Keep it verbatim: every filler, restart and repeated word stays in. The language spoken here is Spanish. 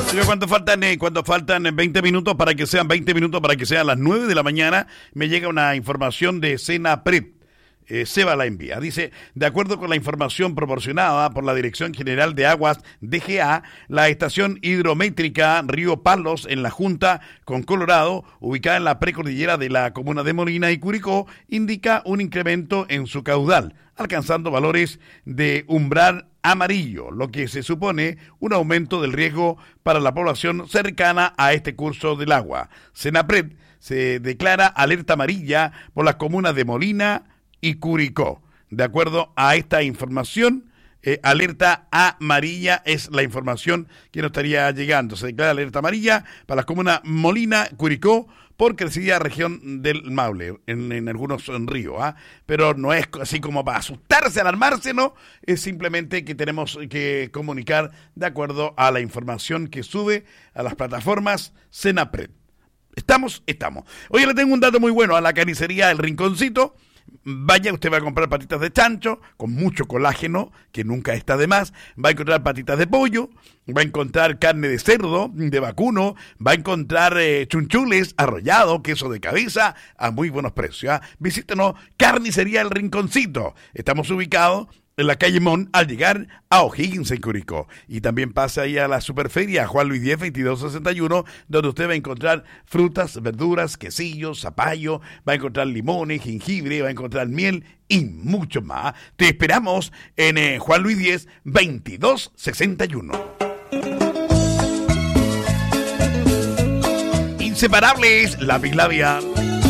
Señor, ¿cuánto faltan, eh, cuánto faltan veinte minutos para que sean veinte minutos para que sean las nueve de la mañana? Me llega una información de Senapred. Eh, Seba la envía. Dice, de acuerdo con la información proporcionada por la Dirección General de Aguas D G A, la estación hidrométrica Río Palos en la Junta con Colorado, ubicada en la precordillera de la comuna de Molina y Curicó, indica un incremento en su caudal, alcanzando valores de umbral amarillo, lo que se supone un aumento del riesgo para la población cercana a este curso del agua. Senapred se declara alerta amarilla por las comunas de Molina y Curicó. De acuerdo a esta información, eh, alerta amarilla es la información que nos estaría llegando. Se declara alerta amarilla para las comunas Molina, Curicó, por crecida región del Maule, en, en algunos ríos, ¿ah? Pero no es así como para asustarse, alarmarse, ¿no? Es simplemente que tenemos que comunicar de acuerdo a la información que sube a las plataformas Senapred. ¿Estamos? Estamos. Oye, le tengo un dato muy bueno a la carnicería El Rinconcito. Vaya, usted va a comprar patitas de chancho con mucho colágeno, que nunca está de más. Va a encontrar patitas de pollo, va a encontrar carne de cerdo, de vacuno, va a encontrar eh, chunchules, arrollado, queso de cabeza a muy buenos precios, ¿eh? Visítenos, Carnicería El Rinconcito. Estamos ubicados en la calle Mon, al llegar a O'Higgins en Curicó. Y también pasa ahí a la Superferia Juan Luis diez, veintidós sesenta y uno, donde usted va a encontrar frutas, verduras, quesillos, zapallo, va a encontrar limones, jengibre, va a encontrar miel y mucho más. Te esperamos en eh, Juan Luis diez, veintidós sesenta y uno. Inseparables, lápiz labial.